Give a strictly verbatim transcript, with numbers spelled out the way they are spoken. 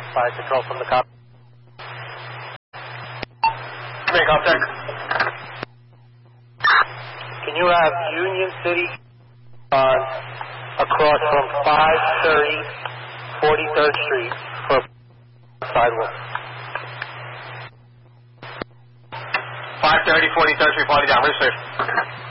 Fire control from the cop. Make contact. Can you have Union City uh, across from five thirty forty-third Street for sidewalk? five thirty forty-third Street, forty down. Where's sir?